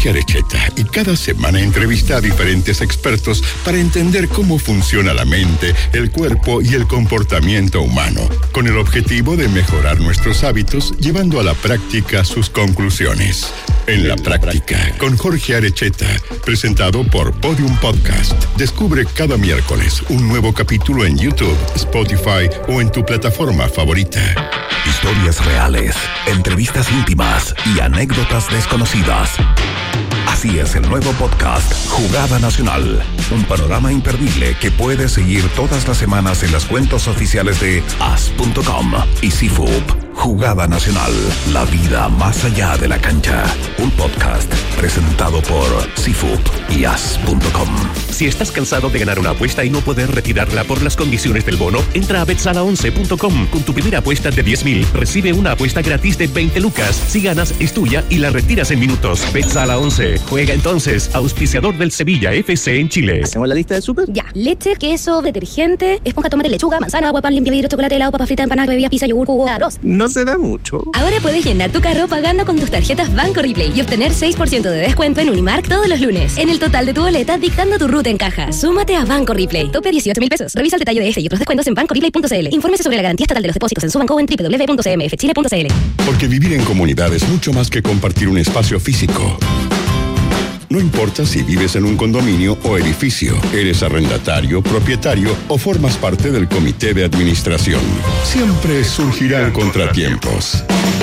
Jorge Arecheta y cada semana entrevista a diferentes expertos para entender cómo funciona la mente, el cuerpo y el comportamiento humano, con el objetivo de mejorar nuestros hábitos, llevando a la práctica sus conclusiones. En la práctica, con Jorge Arecheta, presentado por Podium Podcast. Descubre cada miércoles un nuevo capítulo en YouTube, Spotify o en tu plataforma favorita. Historias reales, entrevistas íntimas y anécdotas desconocidas. Así es el nuevo podcast Jugada Nacional, un panorama imperdible que puedes seguir todas las semanas en las cuentas oficiales de as.com y CIFUP. Jugada Nacional, la vida más allá de la cancha. Un podcast presentado por CIFUP y as.com. Si estás cansado de ganar una apuesta y no poder retirarla por las condiciones del bono, entra a betsala11.com. Con tu primera apuesta de 10,000, recibe una apuesta gratis de 20 lucas. Si ganas, es tuya y la retiras en minutos. Betsala 11. Juega entonces, auspiciador del Sevilla FC en Chile. ¿Hacemos la lista del súper? Ya. Leche, queso, detergente, esponja, tomate, lechuga, manzana, agua, pan, limpia vidrio, chocolate, helado, papa frita, empanada, bebidas, pizza, yogur, jugo, arroz. No se da mucho. Ahora puedes llenar tu carro pagando con tus tarjetas Banco Replay y obtener 6% de descuento en Unimark todos los lunes. En el total de tu boleta, dictando tu ruta en caja. Súmate a Banco Replay. Tope 18,000 pesos. Revisa el detalle de este y otros descuentos en bancoreplay.cl. Infórmese sobre la garantía estatal de los depósitos en su banco o en www.cmfchile.cl. Porque vivir en comunidad es mucho más que compartir un espacio físico. No importa si vives en un condominio o edificio, eres arrendatario, propietario o formas parte del comité de administración. Siempre surgirán contratiempos.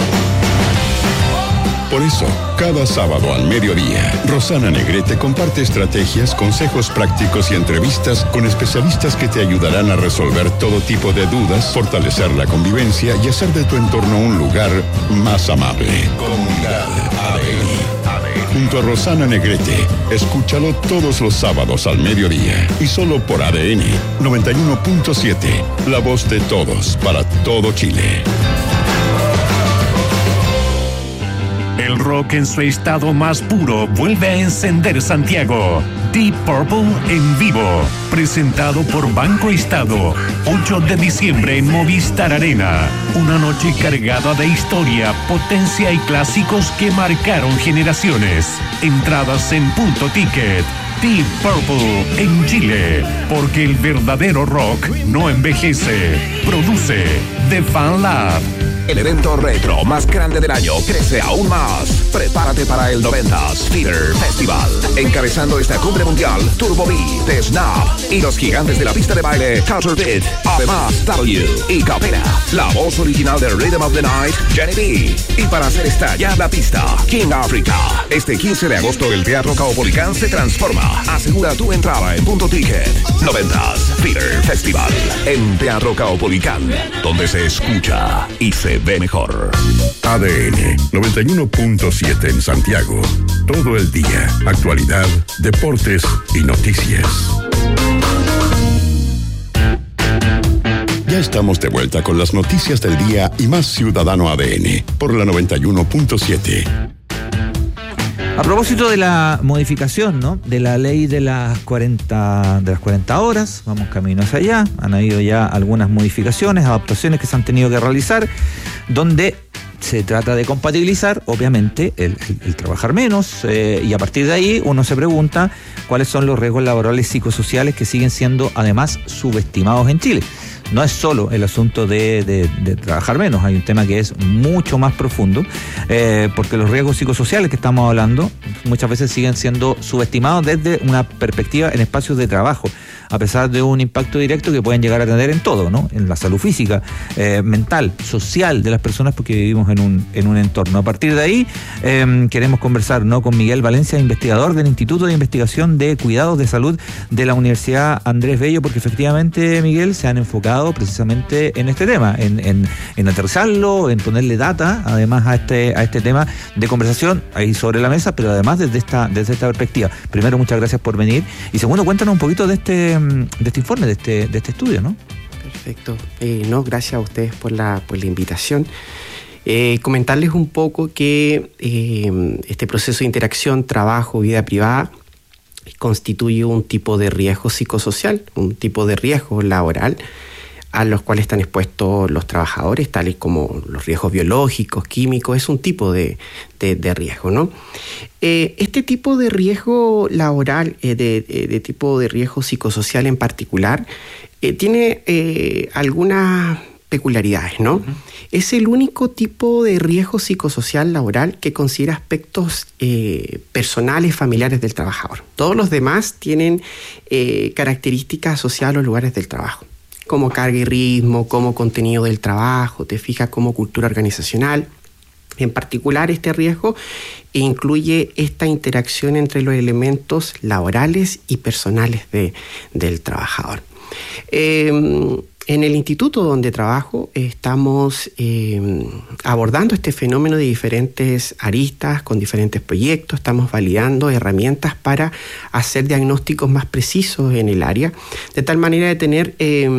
Por eso, cada sábado al mediodía, Rosana Negrete comparte estrategias, consejos prácticos y entrevistas con especialistas que te ayudarán a resolver todo tipo de dudas, fortalecer la convivencia y hacer de tu entorno un lugar más amable. Comunidad ADN. Junto a Rosana Negrete, escúchalo todos los sábados al mediodía y solo por ADN 91.7, la voz de todos para todo Chile. El rock en su estado más puro vuelve a encender Santiago. Deep Purple en vivo, presentado por Banco Estado, 8 de diciembre en Movistar Arena. Una noche cargada de historia, potencia y clásicos que marcaron generaciones. Entradas en Punto Ticket. Deep Purple en Chile, porque el verdadero rock no envejece. Produce The Fan Lab. El evento retro más grande del año crece aún más. Prepárate para el 90s Theater Festival. Encabezando esta cumbre mundial, Turbo B, The Snap y los gigantes de la pista de baile, Culture Beat. Además, W y Capela, la voz original de Rhythm of the Night, Jenny B. Y para hacer estallar la pista, King Africa. Este 15 de agosto el Teatro Caupolicán se transforma. Asegura tu entrada en Punto Ticket. 90s Theater Festival en Teatro Caupolicán, donde se escucha y se ve mejor. ADN 91.7 en Santiago. Todo el día. Actualidad, deportes y noticias. Ya estamos de vuelta con las noticias del día y más Ciudadano ADN por la 91.7. A propósito de la modificación, ¿no?, de la ley de las 40 horas, vamos camino hacia allá. Han habido ya algunas modificaciones, adaptaciones que se han tenido que realizar, donde se trata de compatibilizar, obviamente, el trabajar menos, y a partir de ahí uno se pregunta cuáles son los riesgos laborales psicosociales que siguen siendo además subestimados en Chile. No es solo el asunto de trabajar menos, hay un tema que es mucho más profundo, porque los riesgos psicosociales que estamos hablando muchas veces siguen siendo subestimados desde una perspectiva en espacios de trabajo, a pesar de un impacto directo que pueden llegar a tener en todo, ¿no?, en la salud física, mental, social de las personas, porque vivimos en un entorno. A partir de ahí queremos conversar, ¿no?, con Miguel Valencia, investigador del Instituto de Investigación de Cuidados de Salud de la Universidad Andrés Bello, porque efectivamente, Miguel, se han enfocado precisamente en este tema, en aterrizarlo, en ponerle data además a este tema de conversación ahí sobre la mesa, pero además desde esta perspectiva. Primero, muchas gracias por venir, y segundo, cuéntanos un poquito de este informe, de este estudio, ¿no? Perfecto. Gracias a ustedes por la invitación. Comentarles un poco que este proceso de interacción, trabajo, vida privada, constituye un tipo de riesgo psicosocial, un tipo de riesgo laboral, a los cuales están expuestos los trabajadores, tales como los riesgos biológicos, químicos, es un tipo de riesgo, ¿no? Este tipo de riesgo laboral, de tipo de riesgo psicosocial en particular, tiene algunas peculiaridades, ¿no? Uh-huh. Es el único tipo de riesgo psicosocial laboral que considera aspectos personales, familiares del trabajador. Todos los demás tienen características asociadas a los lugares del trabajo, como carga y ritmo, como contenido del trabajo, te fijas, como cultura organizacional. En particular, este riesgo incluye esta interacción entre los elementos laborales y personales del trabajador. En el instituto donde trabajo estamos abordando este fenómeno de diferentes aristas, con diferentes proyectos, estamos validando herramientas para hacer diagnósticos más precisos en el área, de tal manera de tener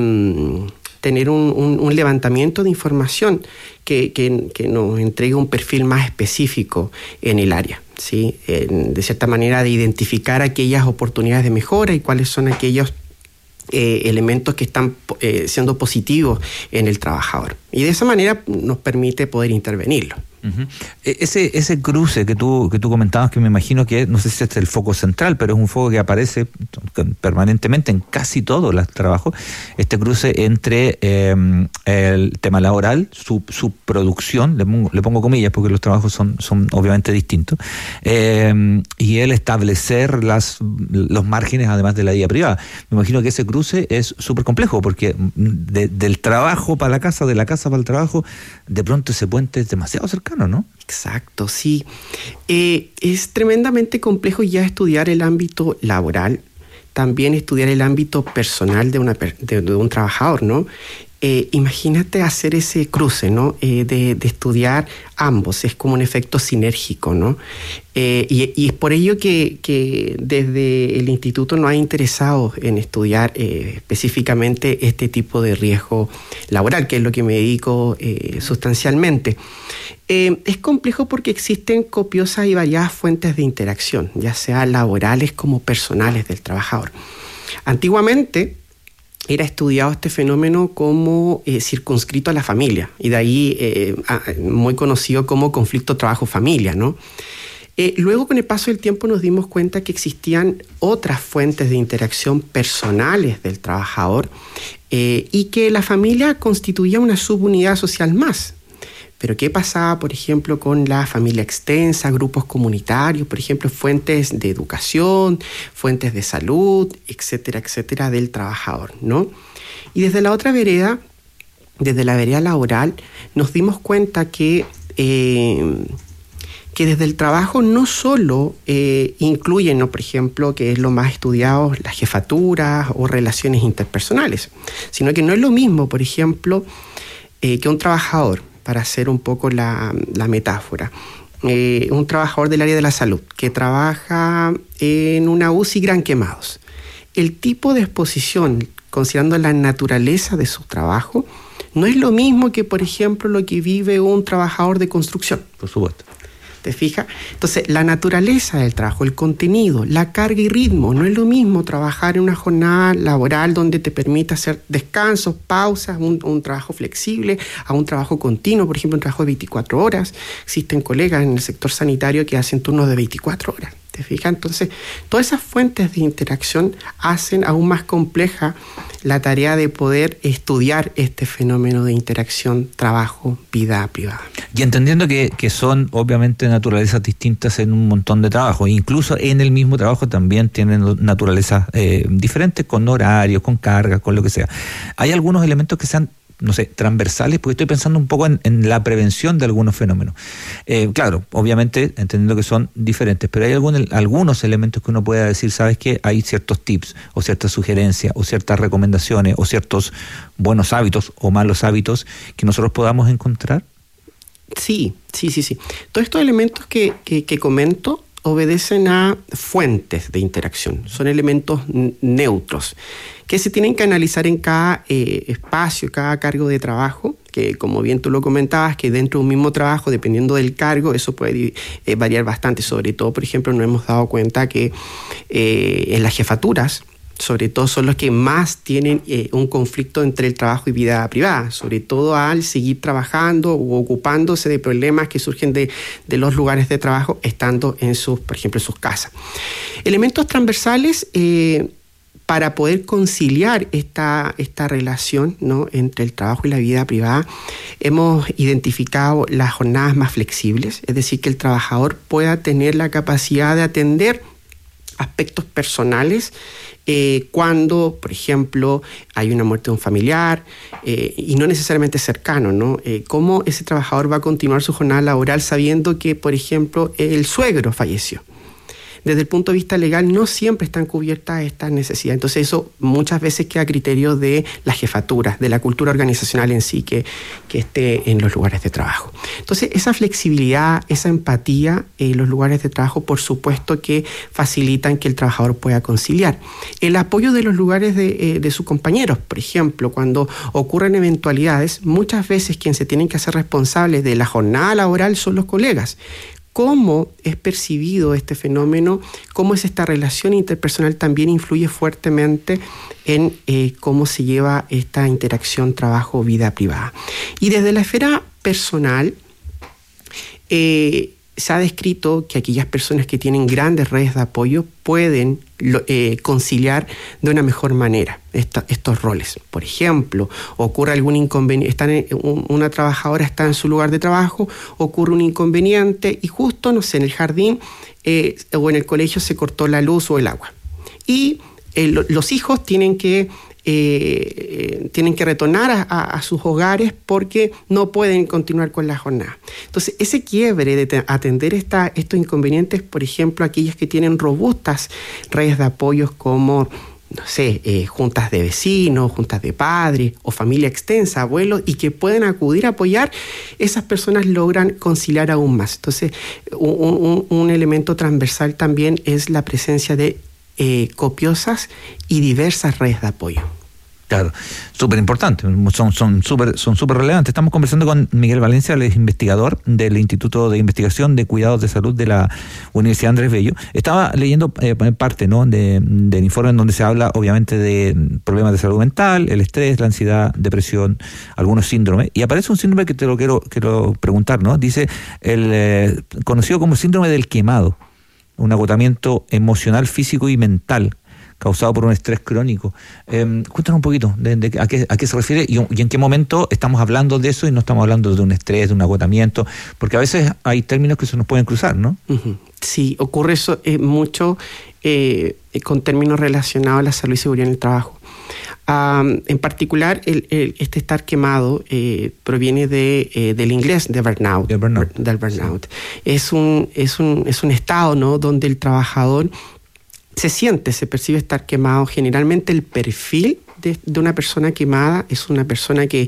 un levantamiento de información que nos entregue un perfil más específico en el área, ¿sí? De cierta manera de identificar aquellas oportunidades de mejora y cuáles son aquellos elementos que están siendo positivos en el trabajador. Y de esa manera nos permite poder intervenirlo. Uh-huh. Ese cruce que tú comentabas, que me imagino que, no sé si es el foco central, pero es un foco que aparece permanentemente en casi todos los trabajos, este cruce entre el tema laboral, su producción, le pongo comillas porque los trabajos son obviamente distintos, y el establecer los márgenes además de la vida privada. Me imagino que ese cruce es súper complejo porque del trabajo para la casa, de la casa para el trabajo, de pronto ese puente es demasiado cercano, ¿no? Exacto, sí. Es tremendamente complejo ya estudiar el ámbito laboral, también estudiar el ámbito personal de un trabajador, ¿no? Imagínate hacer ese cruce, ¿no? De estudiar ambos, es como un efecto sinérgico, ¿no? Y es por ello que desde el instituto nos ha interesado en estudiar específicamente este tipo de riesgo laboral, que es lo que me dedico sustancialmente. Es complejo porque existen copiosas y variadas fuentes de interacción, ya sea laborales como personales del trabajador. Antiguamente era estudiado este fenómeno como circunscrito a la familia, y de ahí muy conocido como conflicto trabajo-familia, ¿no? Luego, con el paso del tiempo, nos dimos cuenta que existían otras fuentes de interacción personales del trabajador y que la familia constituía una subunidad social más. Pero ¿qué pasaba, por ejemplo, con la familia extensa, grupos comunitarios, por ejemplo, fuentes de educación, fuentes de salud, etcétera, etcétera, del trabajador, ¿no? Y desde la otra vereda, desde la vereda laboral, nos dimos cuenta que desde el trabajo no solo incluyen, ¿no?, por ejemplo, que es lo más estudiado, las jefaturas o relaciones interpersonales, sino que no es lo mismo, por ejemplo, que un trabajador, para hacer un poco la metáfora, un trabajador del área de la salud que trabaja en una UCI Gran Quemados. El tipo de exposición, considerando la naturaleza de su trabajo, no es lo mismo que, por ejemplo, lo que vive un trabajador de construcción. Por supuesto. ¿Te fijas? Entonces, la naturaleza del trabajo, el contenido, la carga y ritmo, no es lo mismo trabajar en una jornada laboral donde te permita hacer descansos, pausas, un trabajo flexible, a un trabajo continuo, por ejemplo, un trabajo de 24 horas. Existen colegas en el sector sanitario que hacen turnos de 24 horas. ¿Te fijas? Entonces, todas esas fuentes de interacción hacen aún más compleja la tarea de poder estudiar este fenómeno de interacción trabajo-vida privada. Y entendiendo que son obviamente naturalezas distintas en un montón de trabajos, incluso en el mismo trabajo también tienen naturalezas diferentes, con horarios, con cargas, con lo que sea. ¿Hay algunos elementos que sean, no sé, transversales? Porque estoy pensando un poco en la prevención de algunos fenómenos. Claro, obviamente, entendiendo que son diferentes, pero hay algunos elementos que uno pueda decir, ¿sabes qué? Hay ciertos tips, o ciertas sugerencias, o ciertas recomendaciones, o ciertos buenos hábitos o malos hábitos que nosotros podamos encontrar. Sí. Todos estos elementos que comento obedecen a fuentes de interacción. Son elementos neutros que se tienen que analizar en cada espacio, cada cargo de trabajo, que como bien tú lo comentabas, que dentro de un mismo trabajo, dependiendo del cargo, eso puede variar bastante. Sobre todo, por ejemplo, nos hemos dado cuenta que en las jefaturas sobre todo son los que más tienen un conflicto entre el trabajo y vida privada, sobre todo al seguir trabajando o ocupándose de problemas que surgen de los lugares de trabajo estando por ejemplo, en sus casas. Elementos transversales para poder conciliar esta relación, ¿no?, entre el trabajo y la vida privada. Hemos identificado las jornadas más flexibles, es decir, que el trabajador pueda tener la capacidad de atender aspectos personales cuando, por ejemplo, hay una muerte de un familiar y no necesariamente cercano, ¿no? Cómo ese trabajador va a continuar su jornada laboral sabiendo que, por ejemplo, el suegro falleció. Desde el punto de vista legal no siempre están cubiertas estas necesidades. Entonces eso muchas veces queda a criterio de las jefaturas, de la cultura organizacional en sí que esté en los lugares de trabajo. Entonces esa flexibilidad, esa empatía en los lugares de trabajo, por supuesto que facilitan que el trabajador pueda conciliar. El apoyo de los lugares de sus compañeros, por ejemplo, cuando ocurren eventualidades, muchas veces quienes se tienen que hacer responsables de la jornada laboral son los colegas. Cómo es percibido este fenómeno, cómo es esta relación interpersonal también influye fuertemente en cómo se lleva esta interacción trabajo-vida privada. Y desde la esfera personal, se ha descrito que aquellas personas que tienen grandes redes de apoyo pueden conciliar de una mejor manera estos roles. Por ejemplo, ocurre algún inconveniente, una trabajadora está en su lugar de trabajo, ocurre un inconveniente y justo, no sé, en el jardín o en el colegio se cortó la luz o el agua. Y los hijos tienen que retornar a sus hogares porque no pueden continuar con la jornada. Entonces, ese quiebre de atender estos inconvenientes, por ejemplo, aquellas que tienen robustas redes de apoyos como, no sé, juntas de vecinos, juntas de padres o familia extensa, abuelos, y que pueden acudir a apoyar, esas personas logran conciliar aún más. Entonces, un elemento transversal también es la presencia de copiosas y diversas redes de apoyo. Claro, súper importante, son súper relevantes. Estamos conversando con Miguel Valencia, él es investigador del Instituto de Investigación de Cuidados de Salud de la Universidad Andrés Bello. Estaba leyendo parte, ¿no?, del informe en donde se habla obviamente de problemas de salud mental, el estrés, la ansiedad, depresión, algunos síndromes, y aparece un síndrome que te lo quiero preguntar, ¿no? Dice el conocido como síndrome del quemado, un agotamiento emocional, físico y mental causado por un estrés crónico. Cuéntanos un poquito a qué se refiere y en qué momento estamos hablando de eso y no estamos hablando de un estrés, de un agotamiento, porque a veces hay términos que se nos pueden cruzar, ¿no? Uh-huh. Sí, ocurre eso mucho con términos relacionados a la salud y seguridad en el trabajo. En particular, este estar quemado proviene del inglés de burnout. Del burnout. Es un estado, ¿no?, donde el trabajador se percibe estar quemado. Generalmente el perfil de una persona quemada es una persona que,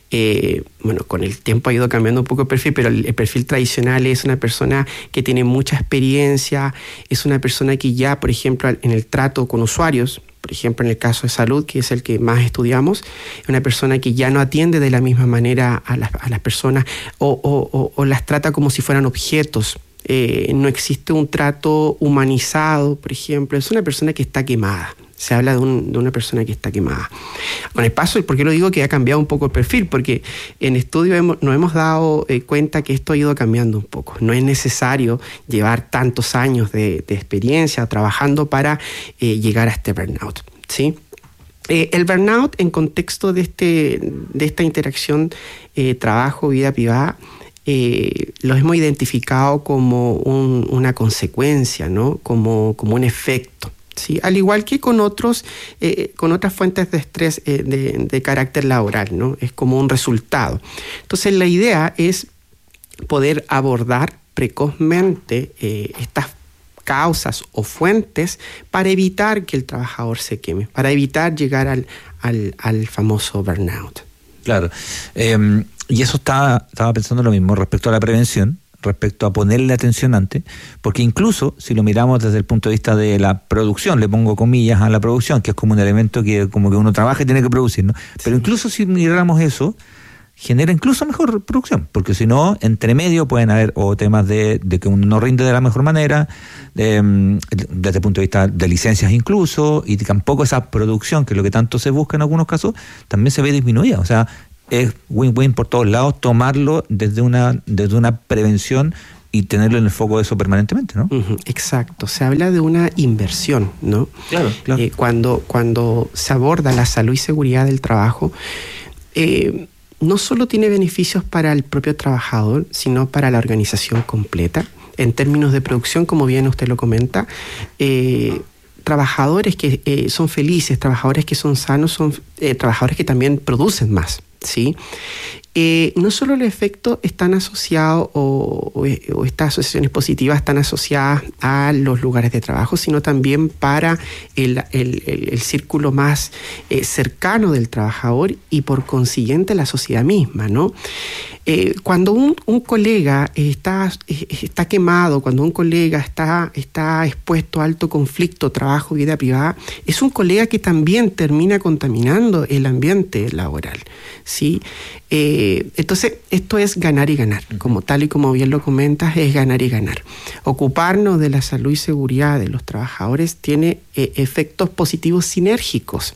con el tiempo ha ido cambiando un poco el perfil, pero el perfil tradicional es una persona que tiene mucha experiencia, es una persona que ya, por ejemplo, en el trato con usuarios, por ejemplo, en el caso de salud, que es el que más estudiamos, es una persona que ya no atiende de la misma manera a las personas o las trata como si fueran objetos. No existe un trato humanizado, por ejemplo. Es una persona que está quemada. Se habla de una persona que está quemada. Con el paso, ¿por qué lo digo? Que ha cambiado un poco el perfil, porque en estudio nos hemos dado cuenta que esto ha ido cambiando un poco. No es necesario llevar tantos años de experiencia trabajando para llegar a este burnout, ¿sí? El burnout, en contexto de esta interacción trabajo-vida privada, los hemos identificado como una consecuencia, ¿no?, como un efecto, ¿sí? Al igual que con otras fuentes de estrés de carácter laboral, ¿no? Es como un resultado. Entonces la idea es poder abordar precozmente estas causas o fuentes para evitar que el trabajador se queme, para evitar llegar al famoso burnout. Claro. Y eso estaba pensando lo mismo respecto a la prevención, respecto a ponerle atención antes, porque incluso si lo miramos desde el punto de vista de la producción, le pongo comillas a la producción, que es como un elemento que como que uno trabaja y tiene que producir, ¿no? Pero incluso si miráramos eso, genera incluso mejor producción, porque si no, entre medio pueden haber o temas de que uno no rinde de la mejor manera, desde el punto de vista de licencias incluso, y tampoco esa producción, que es lo que tanto se busca en algunos casos, también se ve disminuida. O sea, es win-win por todos lados tomarlo desde una prevención y tenerlo en el foco de eso permanentemente, ¿no? Exacto, se habla de una inversión, ¿no? Claro. Cuando se aborda la salud y seguridad del trabajo, no solo tiene beneficios para el propio trabajador, sino para la organización completa. En términos de producción, como bien usted lo comenta, trabajadores que son felices, trabajadores que son sanos, son trabajadores que también producen más, ¿sí? No solo los efectos están asociados o estas asociaciones positivas están asociadas a los lugares de trabajo, sino también para el círculo más cercano del trabajador y por consiguiente la sociedad misma, ¿no? Cuando un colega está quemado, cuando un colega está expuesto a alto conflicto, trabajo, vida privada, es un colega que también termina contaminando el ambiente laboral, ¿sí? Entonces, esto es ganar y ganar. Como tal y como bien lo comentas, es ganar y ganar. Ocuparnos de la salud y seguridad de los trabajadores tiene efectos positivos sinérgicos,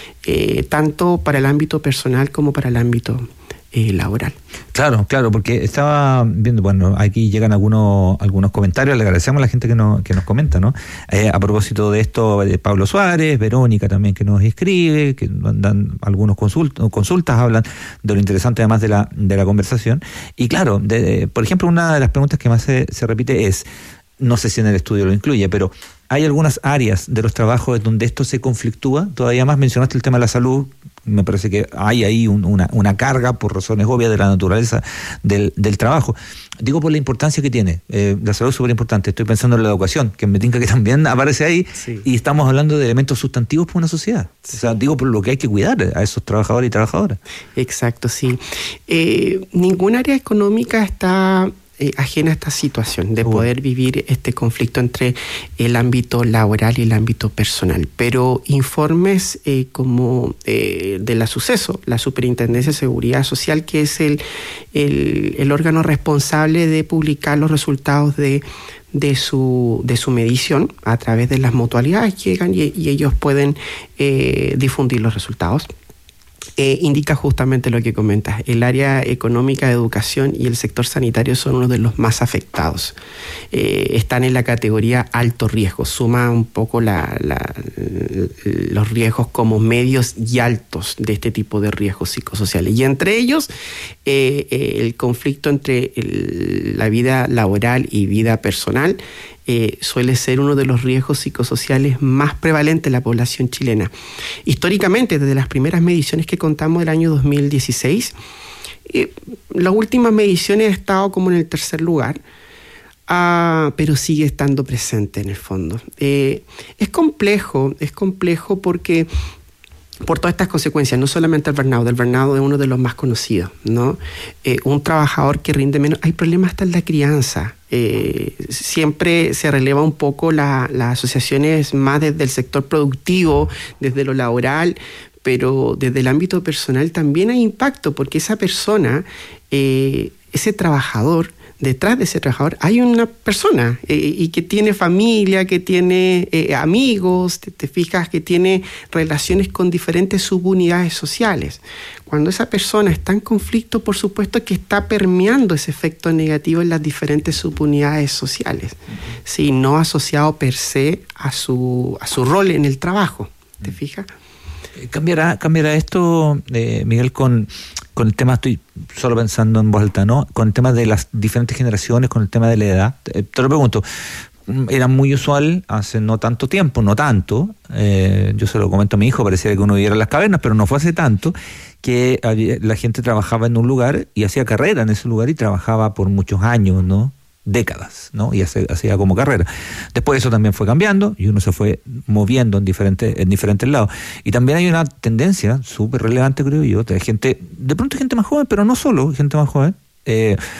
tanto para el ámbito personal como para el ámbito laboral. Claro, porque estaba viendo, bueno, aquí llegan algunos comentarios, le agradecemos a la gente que nos comenta, ¿no? A propósito de esto, Pablo Suárez, Verónica también que nos escribe, que dan algunos consultas, hablan de lo interesante además de la conversación. Y claro, por ejemplo, una de las preguntas que más se repite es, no sé si en el estudio lo incluye, pero hay algunas áreas de los trabajos donde esto se conflictúa. Todavía más mencionaste el tema de la salud. Me parece que hay ahí una carga por razones obvias de la naturaleza del trabajo. Digo por la importancia que tiene. La salud es súper importante. Estoy pensando en la educación, que me tinca que también aparece ahí. Sí. Y estamos hablando de elementos sustantivos para una sociedad. Sí. O sea, digo por lo que hay que cuidar a esos trabajadores y trabajadoras. Exacto, sí. Ningún área económica está ajena a esta situación de poder vivir este conflicto entre el ámbito laboral y el ámbito personal. Pero informes como de la Suceso, la Superintendencia de Seguridad Social, que es el órgano responsable de publicar los resultados de su medición a través de las mutualidades, llegan y ellos pueden difundir los resultados. Indica justamente lo que comentas. El área económica de educación y el sector sanitario son uno de los más afectados. Están en la categoría alto riesgo. Suma un poco los riesgos como medios y altos de este tipo de riesgos psicosociales. Y entre ellos, el conflicto entre la vida laboral y vida personal suele ser uno de los riesgos psicosociales más prevalentes en la población chilena. Históricamente, desde las primeras mediciones que contamos del año 2016, las últimas mediciones ha estado como en el tercer lugar, pero sigue estando presente en el fondo. Es complejo porque por todas estas consecuencias, no solamente el burnout es uno de los más conocidos, ¿no? Un trabajador que rinde menos, hay problemas hasta en la crianza. Siempre se releva un poco las asociaciones más desde el sector productivo, desde lo laboral, pero desde el ámbito personal también hay impacto, porque esa persona, ese trabajador, detrás de ese trabajador hay una persona y que tiene familia, que tiene amigos, te fijas, que tiene relaciones con diferentes subunidades sociales. Cuando esa persona está en conflicto, por supuesto que está permeando ese efecto negativo en las diferentes subunidades sociales, ¿sí? No asociado per se a su rol en el trabajo, ¿te fijas? ¿Cambiará esto, Miguel, con el tema, estoy solo pensando en voz alta, ¿no? Con el tema de las diferentes generaciones, con el tema de la edad? Te lo pregunto, era muy usual hace no tanto tiempo, yo se lo comento a mi hijo, parecía que uno viviera en las cavernas, pero no fue hace tanto, que la gente trabajaba en un lugar y hacía carrera en ese lugar y trabajaba por muchos años, ¿no? Décadas, ¿no? Y hacía como carrera. Después eso también fue cambiando y uno se fue moviendo en diferentes lados. Y también hay una tendencia súper relevante, creo yo, de pronto gente más joven, pero no solo gente más joven,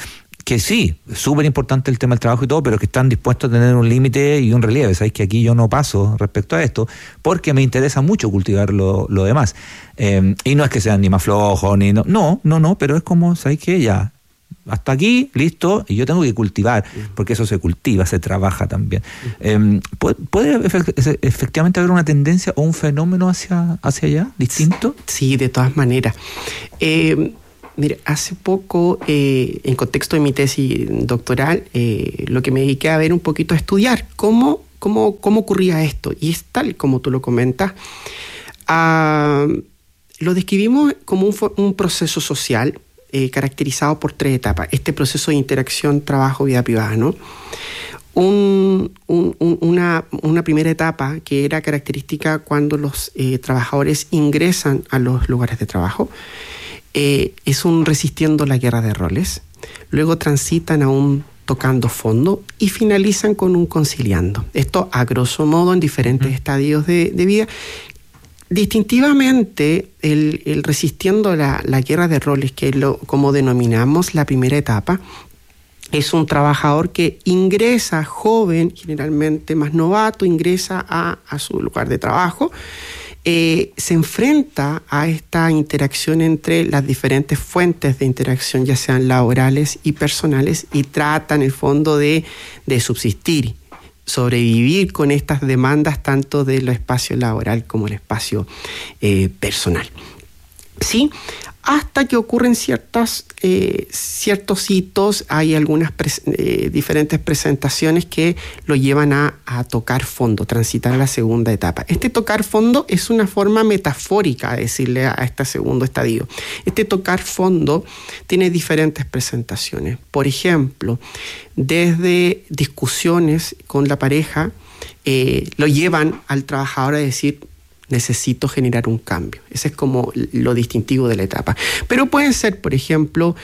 que sí, es súper importante el tema del trabajo y todo, pero que están dispuestos a tener un límite y un relieve. Sabéis que aquí yo no paso respecto a esto, porque me interesa mucho cultivar lo demás. Y no es que sean ni más flojos, ni no, pero es como, ¿sabéis qué? Ya, hasta aquí, listo, y yo tengo que cultivar, porque eso se cultiva, se trabaja también. ¿Puede efectivamente haber una tendencia o un fenómeno hacia allá, distinto? Sí, de todas maneras. Mire, hace poco, en contexto de mi tesis doctoral, lo que me dediqué a ver un poquito a estudiar cómo ocurría esto. Y es tal como tú lo comentas. Lo describimos como un proceso social caracterizado por 3 etapas. Este proceso de interacción, trabajo, vida privada, ¿no? Una primera etapa que era característica cuando los trabajadores ingresan a los lugares de trabajo. Es un resistiendo la guerra de roles. Luego transitan a un tocando fondo y finalizan con un conciliando. Esto a grosso modo en diferentes estadios de vida. Distintivamente, el resistiendo la guerra de roles, que es como denominamos la primera etapa, es un trabajador que ingresa joven, generalmente más novato, ingresa a su lugar de trabajo. Se enfrenta a esta interacción entre las diferentes fuentes de interacción, ya sean laborales y personales, y trata en el fondo de subsistir, sobrevivir con estas demandas tanto del espacio laboral como el espacio personal. ¿Sí? Hasta que ocurren ciertos hitos, hay algunas diferentes presentaciones que lo llevan a tocar fondo, transitar a la segunda etapa. Este tocar fondo es una forma metafórica de decirle a este segundo estadio. Este tocar fondo tiene diferentes presentaciones. Por ejemplo, desde discusiones con la pareja, lo llevan al trabajador a decir: necesito generar un cambio. Ese es como lo distintivo de la etapa. Pero pueden ser, por ejemplo,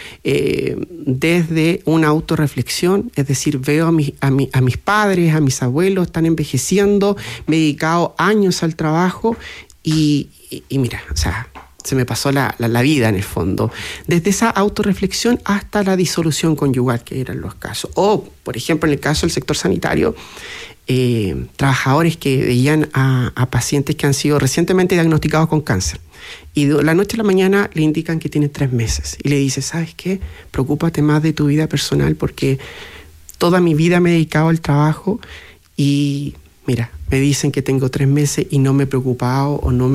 desde una autorreflexión, es decir, veo a mis padres, a mis abuelos, están envejeciendo, me he dedicado años al trabajo y mira, o sea, se me pasó la vida en el fondo. Desde esa autorreflexión hasta la disolución conyugal, que eran los casos. O, por ejemplo, en el caso del sector sanitario, trabajadores que veían a pacientes que han sido recientemente diagnosticados con cáncer y de la noche a la mañana le indican que tienen 3 meses y le dice: ¿sabes qué? Preocúpate más de tu vida personal porque toda mi vida me he dedicado al trabajo y mira, me dicen que tengo 3 meses y no me he preocupado o no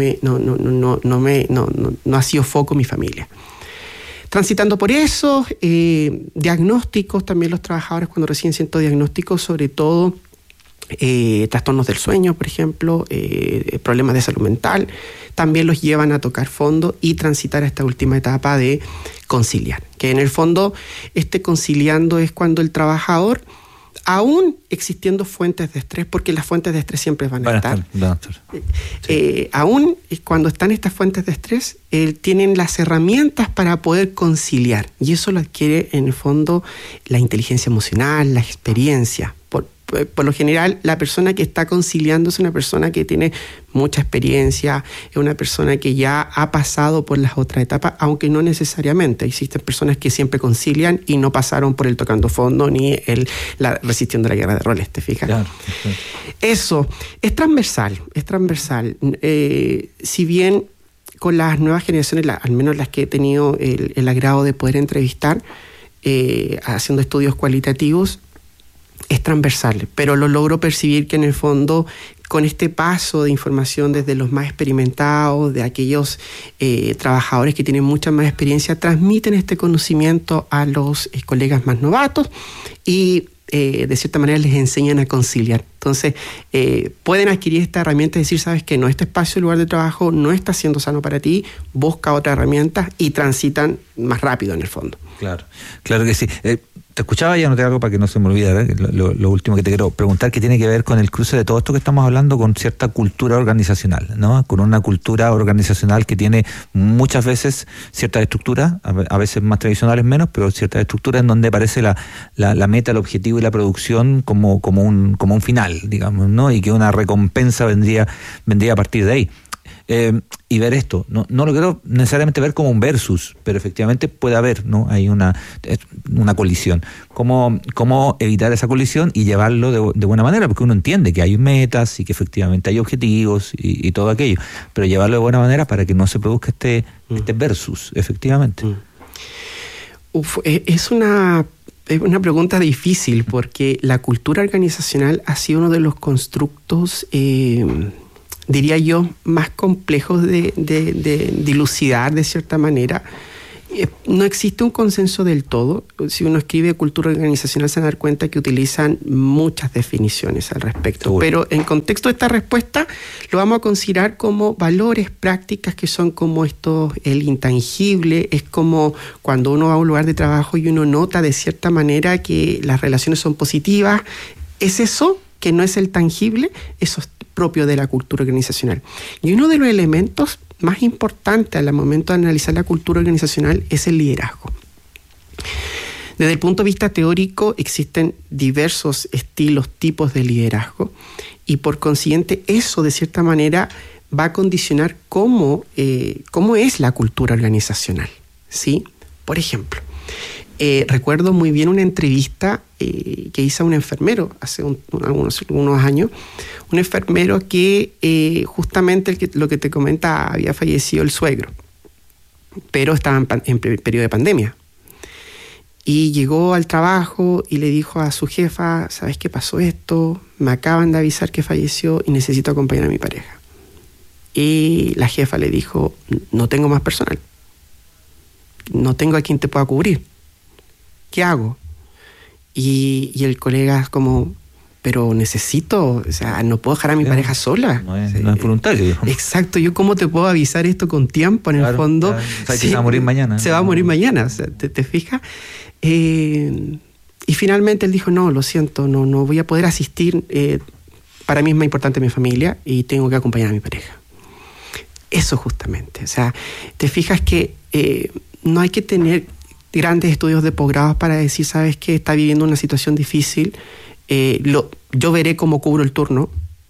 ha sido foco mi familia. Transitando por eso, diagnósticos también los trabajadores cuando reciben ciertos diagnósticos, sobre todo trastornos del sueño, por ejemplo, problemas de salud mental, también los llevan a tocar fondo y transitar a esta última etapa de conciliar, que en el fondo este conciliando es cuando el trabajador, aún existiendo fuentes de estrés, porque las fuentes de estrés siempre van a estar. Sí. Aún cuando están estas fuentes de estrés, tienen las herramientas para poder conciliar, y eso lo adquiere en el fondo la inteligencia emocional, la experiencia. Por lo general, la persona que está conciliando es una persona que tiene mucha experiencia, es una persona que ya ha pasado por las otras etapas, aunque no necesariamente. Existen personas que siempre concilian y no pasaron por el tocando fondo ni la resistiendo la guerra de roles, ¿te fijas? Claro. Eso es transversal. Si bien con las nuevas generaciones, al menos las que he tenido el agrado de poder entrevistar, haciendo estudios cualitativos, es transversal, pero lo logro percibir que en el fondo, con este paso de información desde los más experimentados, de aquellos trabajadores que tienen mucha más experiencia, transmiten este conocimiento a los colegas más novatos y de cierta manera les enseñan a conciliar. Entonces, pueden adquirir esta herramienta y decir: sabes que no, este espacio, el lugar de trabajo no está siendo sano para ti, busca otra herramienta, y transitan más rápido en el fondo. Claro que sí. Te escuchaba y anoté algo para que no se me olvide, lo último que te quiero preguntar, que tiene que ver con el cruce de todo esto que estamos hablando con cierta cultura organizacional, ¿no? Con una cultura organizacional que tiene muchas veces ciertas estructuras, a veces más tradicionales menos, pero ciertas estructuras en donde aparece la meta, el objetivo y la producción como un final, digamos, ¿no? Y que una recompensa vendría a partir de ahí. y ver esto. No lo quiero necesariamente ver como un versus, pero efectivamente puede haber, ¿no? Hay una colisión. ¿Cómo evitar esa colisión y llevarlo de buena manera? Porque uno entiende que hay metas y que efectivamente hay objetivos y todo aquello, pero llevarlo de buena manera para que no se produzca este versus, efectivamente. Es una pregunta difícil, porque la cultura organizacional ha sido uno de los constructos, diría yo, más complejos de dilucidar de cierta manera. No existe un consenso del todo. Si uno escribe cultura organizacional se va a dar cuenta que utilizan muchas definiciones al respecto. Seguro. Pero en contexto de esta respuesta lo vamos a considerar como valores, prácticas que son como esto, el intangible. Es como cuando uno va a un lugar de trabajo y uno nota de cierta manera que las relaciones son positivas. Es eso que no es el tangible, eso es propio de la cultura organizacional. Y uno de los elementos más importante al momento de analizar la cultura organizacional es el liderazgo. Desde el punto de vista teórico existen diversos estilos, tipos de liderazgo, y por consiguiente eso de cierta manera va a condicionar cómo es la cultura organizacional, ¿sí? Por ejemplo, recuerdo muy bien una entrevista que hice a un enfermero hace algunos años, un enfermero que justamente lo que te comentaba, había fallecido el suegro, pero estaba en periodo de pandemia. Y llegó al trabajo y le dijo a su jefa: ¿sabes qué pasó esto? Me acaban de avisar que falleció y necesito acompañar a mi pareja. Y la jefa le dijo: no tengo más personal. No tengo a quien te pueda cubrir. ¿Qué hago? Y el colega es como: pero necesito, o sea, no puedo dejar a mi pareja sola. No es voluntario. Exacto, yo cómo te puedo avisar esto con tiempo, en el fondo. Claro. O sea, que se va a morir mañana. Se va a morir mañana, o sea, ¿te fijas? Y finalmente él dijo: no, lo siento, no voy a poder asistir. Para mí es más importante mi familia y tengo que acompañar a mi pareja. Eso justamente, o sea, te fijas que no hay que tener grandes estudios de posgrados para decir: sabes que está viviendo una situación difícil, yo veré cómo cubro el turno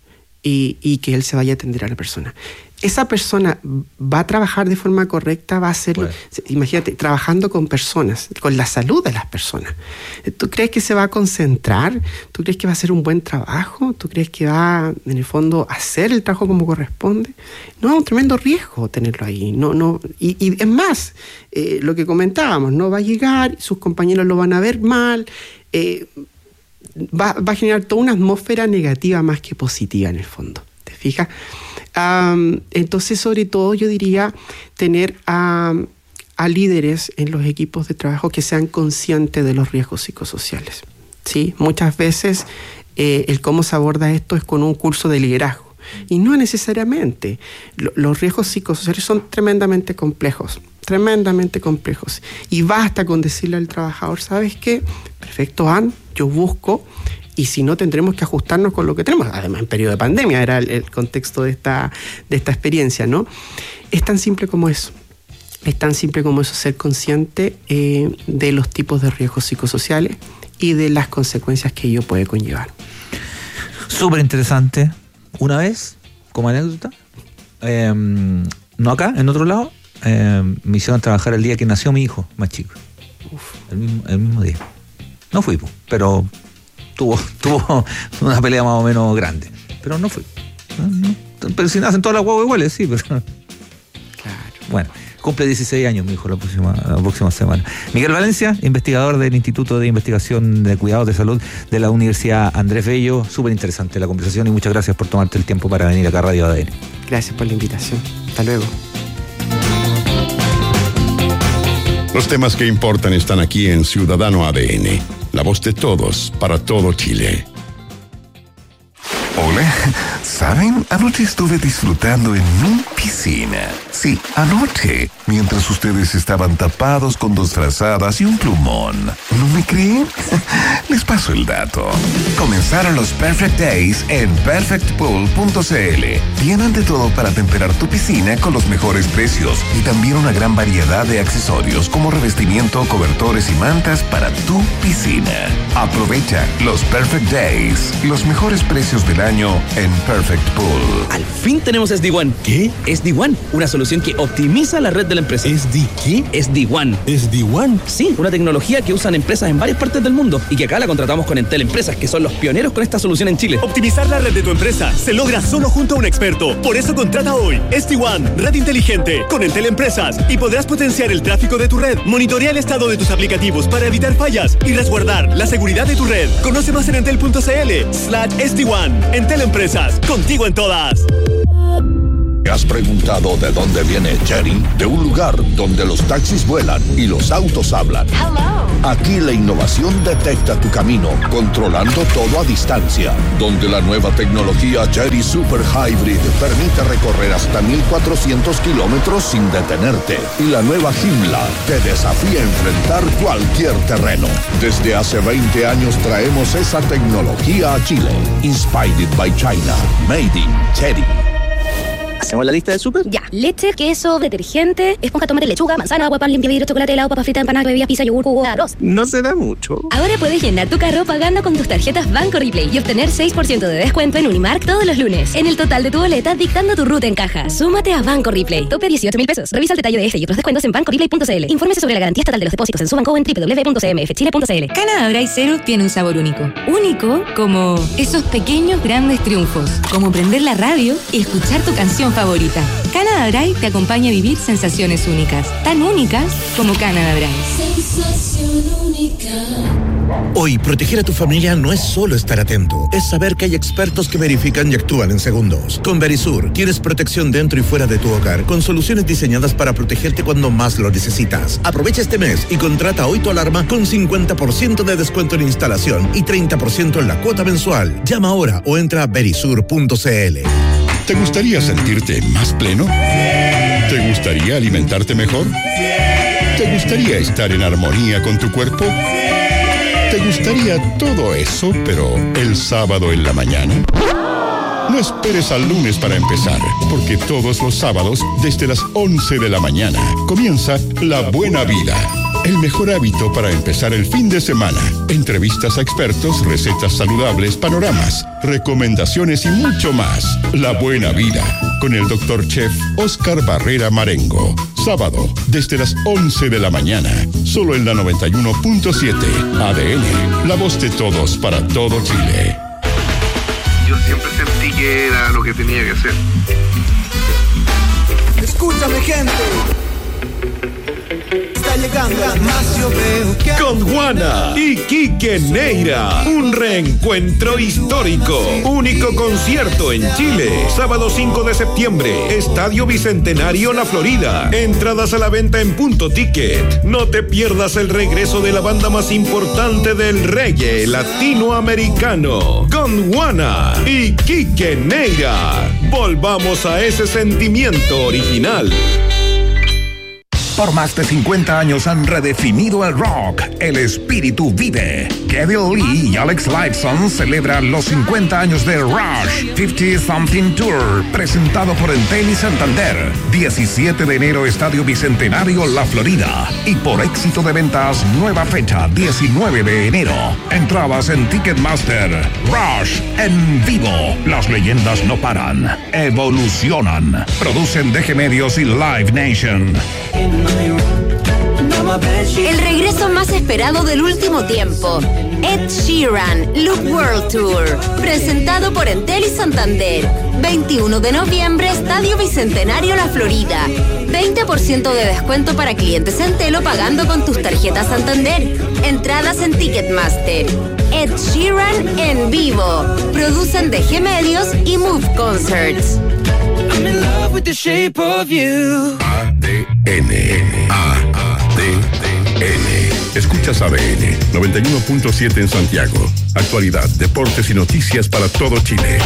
y que él se vaya a atender a la persona. Esa persona va a trabajar de forma correcta, va a ser, bueno, imagínate, trabajando con personas, con la salud de las personas. ¿Tú crees que se va a concentrar? ¿Tú crees que va a hacer un buen trabajo? ¿Tú crees que va, en el fondo, a hacer el trabajo como corresponde? No, es un tremendo riesgo tenerlo ahí. Y es más, lo que comentábamos, no va a llegar, sus compañeros lo van a ver mal, va a generar toda una atmósfera negativa más que positiva en el fondo. ¿Te fijas? Entonces, sobre todo, yo diría tener a líderes en los equipos de trabajo que sean conscientes de los riesgos psicosociales, ¿sí? Muchas veces el cómo se aborda esto es con un curso de liderazgo. Y no necesariamente. Los riesgos psicosociales son tremendamente complejos. Y basta con decirle al trabajador: ¿sabes qué? Perfecto, Ann, yo busco. Y si no, tendremos que ajustarnos con lo que tenemos. Además, en periodo de pandemia era el contexto de esta experiencia, ¿no? Es tan simple como eso. Ser consciente de los tipos de riesgos psicosociales y de las consecuencias que ello puede conllevar. Súper interesante. Una vez, como anécdota, no acá, en otro lado, me hicieron trabajar el día que nació mi hijo más chico. El mismo día. No fui, pero tuvo una pelea más o menos grande, pero no fui. No. Pero si nacen todas las guaguas iguales, sí, pero claro. Bueno, cumple 16 años mi hijo la próxima semana. Miguel Valencia, investigador del Instituto de Investigación de Cuidados de Salud de la Universidad Andrés Bello. Súper interesante la conversación y muchas gracias por tomarte el tiempo para venir acá a Radio ADN. Gracias por la invitación. Hasta luego. Los temas que importan están aquí en Ciudadano ADN. La voz de todos, para todo Chile. Hola, ¿saben? Anoche estuve disfrutando en mi piscina. Sí, anoche, mientras ustedes estaban tapados con 2 frazadas y un plumón. ¿No me creen? Les paso el dato. Comenzaron los Perfect Days en perfectpool.cl. Tienen de todo para temperar tu piscina con los mejores precios y también una gran variedad de accesorios como revestimiento, cobertores y mantas para tu piscina. Aprovecha los Perfect Days, los mejores precios del año en Perfect Pool. Al fin tenemos SD-WAN. ¿Qué? SD-WAN, una solución que optimiza la red de la empresa. ¿Qué? SD-WAN. ¿SD-WAN? Sí, una tecnología que usan empresas en varias partes del mundo y que acá la contratamos con Entel Empresas, que son los pioneros con esta solución en Chile. Optimizar la red de tu empresa se logra solo junto a un experto. Por eso contrata hoy SD-WAN, red inteligente, con Entel Empresas, y podrás potenciar el tráfico de tu red, monitorear el estado de tus aplicativos para evitar fallas y resguardar la seguridad de tu red. Conoce más en entel.cl/SD-WAN. Entel Empresas, contigo en todas. ¿Te has preguntado de dónde viene Jerry? De un lugar donde los taxis vuelan y los autos hablan. Aquí la innovación detecta tu camino, controlando todo a distancia. Donde la nueva tecnología Jerry Super Hybrid permite recorrer hasta 1,400 kilómetros sin detenerte. Y la nueva Joomla te desafía a enfrentar cualquier terreno. Desde hace 20 años traemos esa tecnología a Chile. Inspired by China. Made in Jerry. ¿Hacemos la lista de súper? Ya. Leche, queso, detergente, esponja, tomate, lechuga, manzana, agua, pan, limpia vidrio, chocolate, helado, papa frita, empanada, bebida, pizza, yogur, jugo, arroz. No se da mucho. Ahora puedes llenar tu carro pagando con tus tarjetas Banco Replay y obtener 6% de descuento en Unimark todos los lunes. En el total de tu boleta, dictando tu ruta en caja. Súmate a Banco Replay. Tope 18.000 pesos. Revisa el detalle de este y otros descuentos en bancoreplay.cl. Infórmese sobre la garantía estatal de los depósitos en su banco o en www.cmfchile.cl. Canada Dry Zero tiene un sabor único. Único como esos pequeños grandes triunfos. Como prender la radio y escuchar tu canción favorita. Canada Dry te acompaña a vivir sensaciones únicas. Tan únicas como Canada Dry. Sensación única. Hoy, proteger a tu familia no es solo estar atento, es saber que hay expertos que verifican y actúan en segundos. Con Verisur, tienes protección dentro y fuera de tu hogar, con soluciones diseñadas para protegerte cuando más lo necesitas. Aprovecha este mes y contrata hoy tu alarma con 50% de descuento en instalación y 30% en la cuota mensual. Llama ahora o entra a verisur.cl. ¿Te gustaría sentirte más pleno? ¿Te gustaría alimentarte mejor? ¿Te gustaría estar en armonía con tu cuerpo? ¿Te gustaría todo eso, pero el sábado en la mañana? No esperes al lunes para empezar, porque todos los sábados, desde las 11 de la mañana, comienza La Buena Vida. El mejor hábito para empezar el fin de semana. Entrevistas a expertos, recetas saludables, panoramas, recomendaciones y mucho más. La Buena Vida, con el Dr. Chef Oscar Barrera Marengo. Sábado, desde las 11 de la mañana. Solo en la 91.7. ADN, la voz de todos para todo Chile. Yo siempre sentí que era lo que tenía que hacer. Escúchame, gente. Con Juana y Quique Neira, un reencuentro histórico. Único concierto en Chile. Sábado 5 de septiembre, Estadio Bicentenario La Florida. Entradas a la venta en Punto Ticket. No te pierdas el regreso de la banda más importante del reggae latinoamericano. Con Juana y Quique Neira. Volvamos a ese sentimiento original. Por más de 50 años han redefinido el rock. El espíritu vive. Kevin Lee y Alex Lifeson celebran los 50 años de Rush 50 Something Tour, presentado por Entel y Santander. 17 de enero, Estadio Bicentenario, La Florida. Y por éxito de ventas, nueva fecha, 19 de enero. Entradas en Ticketmaster. Rush en vivo. Las leyendas no paran, evolucionan. Producen DG Medios y Live Nation. El regreso más esperado del último tiempo. Ed Sheeran, Look World Tour, presentado por Entel y Santander. 21 de noviembre, Estadio Bicentenario La Florida. 20% de descuento para clientes Entel o pagando con tus tarjetas Santander. Entradas en Ticketmaster. Ed Sheeran en vivo. Producen DG Medios y Move Concerts. I'm in love with the shape of you. ADN. Escuchas ADN 91.7 en Santiago. Actualidad, deportes y noticias para todo Chile.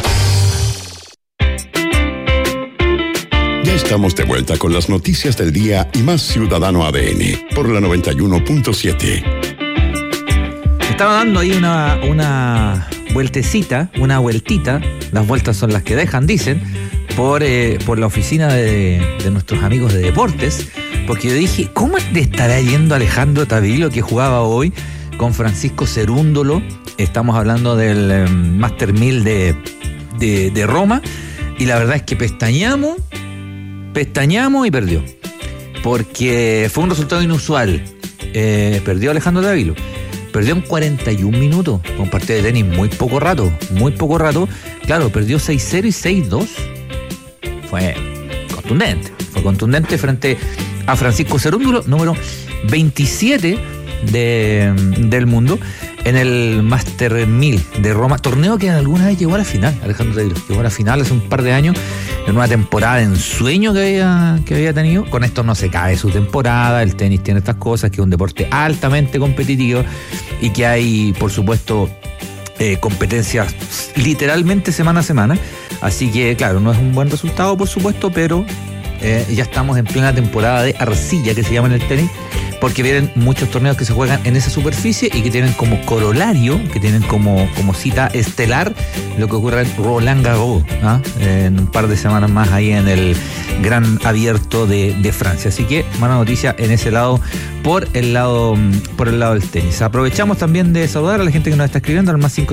Ya estamos de vuelta con las noticias del día y más Ciudadano ADN por la 91.7. Estaba dando ahí una vueltecita, una vueltita. Las vueltas son las que dejan, dicen, por la oficina de nuestros amigos de deportes. Porque yo dije, ¿cómo te estará yendo Alejandro Tavilo, que jugaba hoy con Francisco Cerúndolo? Estamos hablando del Master 1000 de de Roma, y la verdad es que pestañamos y perdió, porque fue un resultado inusual. Perdió Alejandro Dávilo, perdió en 41 minutos, con partido de tenis muy poco rato, claro, perdió 6-0 y 6-2, fue contundente frente a Francisco Cerúndulo, número 27 del mundo, en el Master 1000 de Roma, torneo que alguna vez llegó a la final. Alejandro Dávilo llegó a la final hace un par de años, en una temporada de ensueño que había tenido. Con esto no se cae su temporada, el tenis tiene estas cosas, que es un deporte altamente competitivo y que hay, por supuesto, competencias literalmente semana a semana, así que claro, no es un buen resultado, por supuesto, pero ya estamos en plena temporada de arcilla, que se llama en el tenis, porque vienen muchos torneos que se juegan en esa superficie y que tienen como corolario, que tienen como cita estelar lo que ocurre en Roland Garros, en un par de semanas más ahí en el Gran Abierto de Francia. Así que mala noticia en ese lado, por el lado del tenis. Aprovechamos también de saludar a la gente que nos está escribiendo al más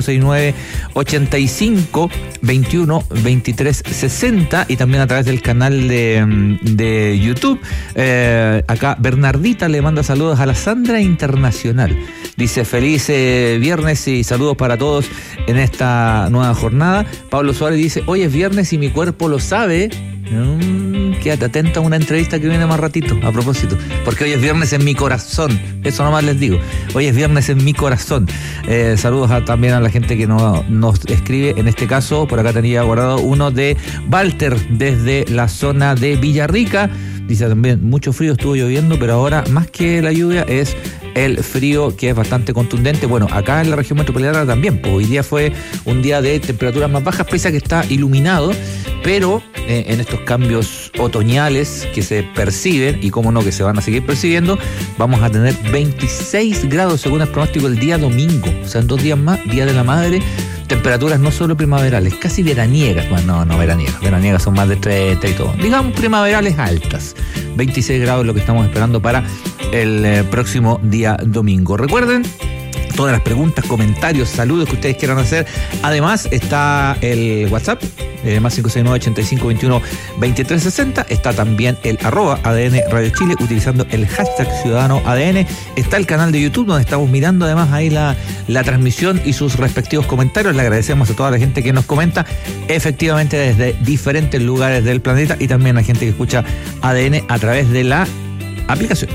569-85-21-23-60 y también a través del canal de YouTube. Acá Bernardita le manda saludos a la Sandra Internacional. Dice feliz viernes y saludos para todos en esta nueva jornada. Pablo Suárez dice, hoy es viernes y mi cuerpo lo sabe. Quédate atento a una entrevista que viene más ratito, a propósito, porque hoy es viernes en mi corazón, eso nomás les digo, hoy es viernes en mi corazón. Saludos también a la gente que nos escribe, en este caso por acá tenía guardado uno de Walter desde la zona de Villarrica. Dice también, mucho frío, estuvo lloviendo, pero ahora más que la lluvia es el frío, que es bastante contundente. Bueno, acá en la región metropolitana también, pues hoy día fue un día de temperaturas más bajas, pese a que está iluminado, pero en estos cambios otoñales que se perciben, y cómo no que se van a seguir percibiendo, vamos a tener 26 grados según el pronóstico el día domingo, o sea, en 2 días más, Día de la Madre. Temperaturas no solo primaverales, casi veraniegas. Bueno, no veraniegas son más de 30 y todo. Digamos primaverales altas. 26 grados es lo que estamos esperando para el próximo día domingo. Recuerden, todas las preguntas, comentarios, saludos que ustedes quieran hacer. Además está el WhatsApp, más 569-8521-2360. Está también el @ADN Radio Chile, utilizando el hashtag Ciudadano ADN. Está el canal de YouTube, donde estamos mirando además ahí la transmisión y sus respectivos comentarios. Le agradecemos a toda la gente que nos comenta, efectivamente desde diferentes lugares del planeta, y también a la gente que escucha ADN a través de la aplicación.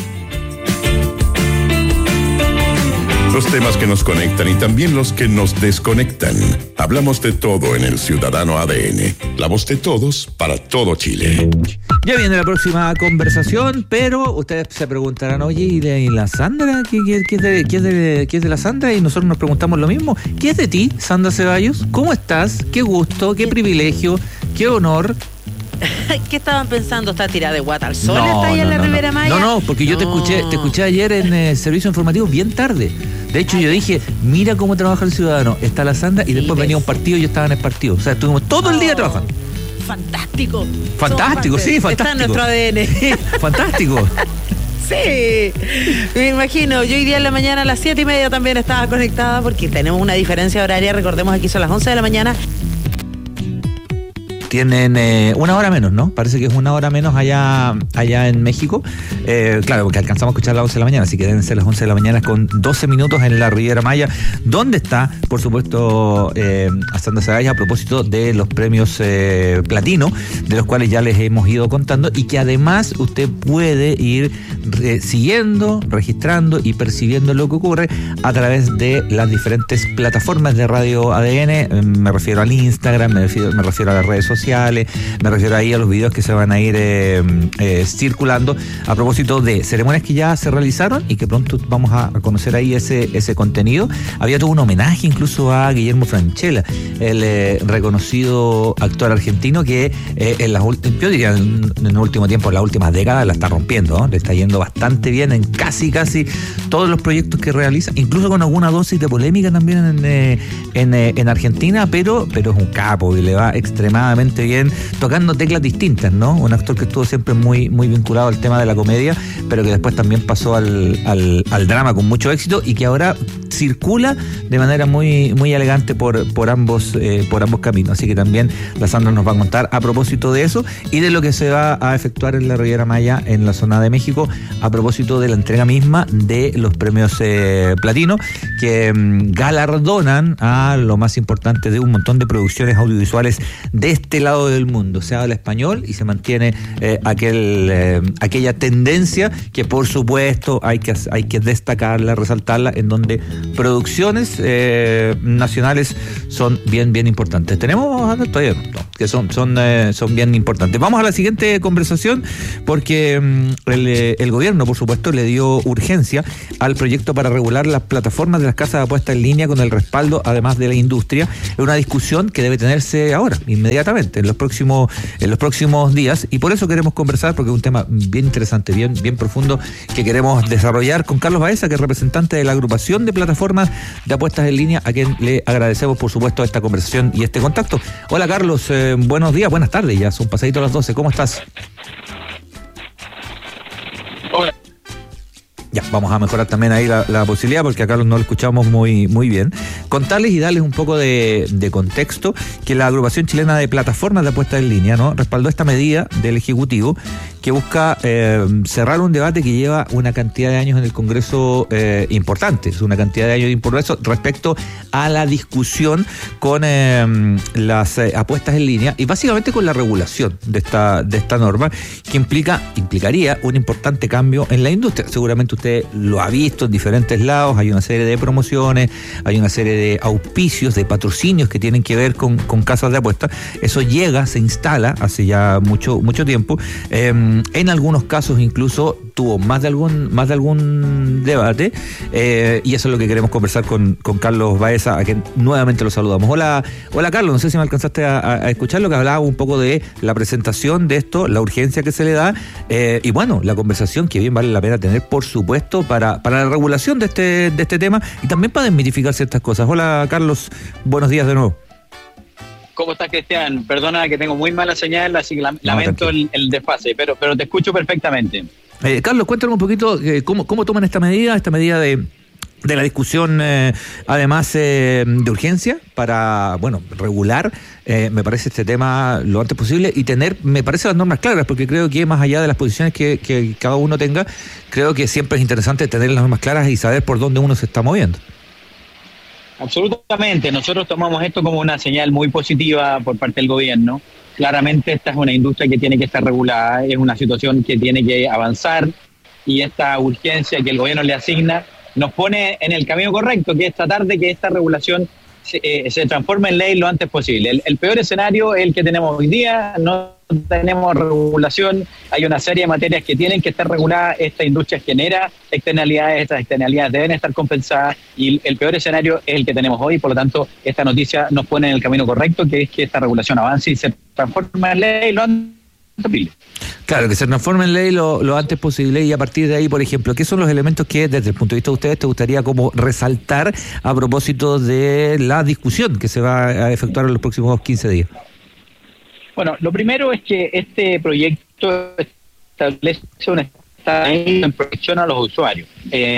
Los temas que nos conectan y también los que nos desconectan. Hablamos de todo en el Ciudadano ADN. La voz de todos para todo Chile. Ya viene la próxima conversación, pero ustedes se preguntarán, oye, ¿y la Sandra? ¿Qué es de la Sandra? Y nosotros nos preguntamos lo mismo. ¿Qué es de ti, Sandra Ceballos? ¿Cómo estás? ¿Qué gusto? ¿Qué privilegio? ¿Qué honor? ¿Qué estaban pensando? ¿Está tirada de guata al sol? ¿Está ahí en la Ribera Maya? No, porque yo te escuché ayer en el servicio informativo bien tarde. De hecho, yo dije, mira cómo trabaja el ciudadano. Está la Sandra y después venía un partido y yo estaba en el partido. O sea, estuvimos todo el día trabajando. Fantástico, sí, fantástico. Está en nuestro ADN. Fantástico. Sí, me imagino. Yo hoy día en la mañana a las 7:30 también estaba conectada, porque tenemos una diferencia horaria. Recordemos, aquí son las 11 de la mañana. Tienen una hora menos, ¿no? Parece que es una hora menos allá en México. Claro, porque alcanzamos a escuchar a las 11 de la mañana, así que deben ser las 11 de la mañana con 12 minutos en la Riviera Maya, donde está, por supuesto, a Sandra Ceballos, a propósito de los premios platino, de los cuales ya les hemos ido contando, y que además usted puede ir siguiendo, registrando y percibiendo lo que ocurre a través de las diferentes plataformas de Radio ADN. Me refiero al Instagram, me refiero a las redes sociales, me refiero ahí a los videos que se van a ir circulando a propósito de ceremonias que ya se realizaron y que pronto vamos a conocer ahí ese contenido. Había todo un homenaje incluso a Guillermo Francella, el reconocido actor argentino que yo diría en el último tiempo, en las últimas décadas, la está rompiendo, ¿no? Le está yendo bastante bien en casi todos los proyectos que realiza, incluso con alguna dosis de polémica también en Argentina, pero es un capo y le va extremadamente bien, tocando teclas distintas, ¿no? Un actor que estuvo siempre muy, muy vinculado al tema de la comedia, pero que después también pasó al drama con mucho éxito, y que ahora circula de manera muy, muy elegante por ambos caminos. Así que también la Sandra nos va a contar a propósito de eso y de lo que se va a efectuar en la Riviera Maya, en la zona de México, a propósito de la entrega misma de los premios Platino, que galardonan a lo más importante de un montón de producciones audiovisuales de este lado del mundo. Se habla español y se mantiene aquella tendencia que, por supuesto, hay que destacarla, resaltarla, en donde producciones nacionales son bien, bien importantes. ¿Tenemos todavía? No, que son bien importantes. Vamos a la siguiente conversación, porque el gobierno, por supuesto, le dio urgencia al proyecto para regular las plataformas de las casas de apuestas en línea con el respaldo, además de la industria. Es una discusión que debe tenerse ahora, inmediatamente, en los próximos días, y por eso queremos conversar, porque es un tema bien interesante, bien profundo, que queremos desarrollar con Carlos Baeza, que es representante de la agrupación de plataformas de apuestas en línea, a quien le agradecemos, por supuesto, esta conversación y este contacto. Hola, Carlos, buenos días, buenas tardes, ya son pasaditos las 12, ¿cómo estás? Hola. Ya, vamos a mejorar también ahí la posibilidad, porque a Carlos no lo escuchamos muy, muy bien. Contarles y darles un poco de contexto que la agrupación chilena de plataformas de apuestas en línea, ¿no?, respaldó esta medida del Ejecutivo que busca cerrar un debate que lleva una cantidad de años en el Congreso importante, es una cantidad de años de progreso respecto a la discusión con las apuestas en línea y básicamente con la regulación de esta norma, que implicaría un importante cambio en la industria. Seguramente usted lo ha visto en diferentes lados, hay una serie de promociones, hay una serie de auspicios, de patrocinios que tienen que ver con casas de apuestas. Eso se instala hace ya mucho tiempo. En algunos casos incluso tuvo más de algún debate, y eso es lo que queremos conversar con Carlos Baeza, a quien nuevamente lo saludamos. Hola Carlos, no sé si me alcanzaste a escuchar lo que hablaba un poco de la presentación de esto, la urgencia que se le da, y bueno, la conversación que bien vale la pena tener, por supuesto, para la regulación de este tema y también para desmitificar ciertas cosas. Hola Carlos, buenos días de nuevo. ¿Cómo estás, Cristian? Perdona que tengo muy mala señal, así que lamento el desfase, pero te escucho perfectamente. Carlos, cuéntanos un poquito cómo toman esta medida de la discusión, además de urgencia, para, regular, me parece, este tema lo antes posible y tener, me parece, las normas claras, porque creo que más allá de las posiciones que cada uno tenga, creo que siempre es interesante tener las normas claras y saber por dónde uno se está moviendo. Absolutamente, nosotros tomamos esto como una señal muy positiva por parte del gobierno. Claramente esta es una industria que tiene que estar regulada, es una situación que tiene que avanzar, y esta urgencia que el gobierno le asigna nos pone en el camino correcto, que es tratar de que esta regulación se transforme en ley lo antes posible. El peor escenario es el que tenemos hoy día, no tenemos regulación, hay una serie de materias que tienen que estar reguladas, esta industria genera externalidades, estas externalidades deben estar compensadas, y el peor escenario es el que tenemos hoy. Por lo tanto, esta noticia nos pone en el camino correcto, que es que esta regulación avance y se transforme en ley lo antes posible. Claro, que se transforme en ley lo antes posible, y a partir de ahí, por ejemplo, ¿qué son los elementos que desde el punto de vista de ustedes te gustaría como resaltar a propósito de la discusión que se va a efectuar en los próximos 15 días? Bueno, lo primero es que este proyecto establece una en protección a los usuarios.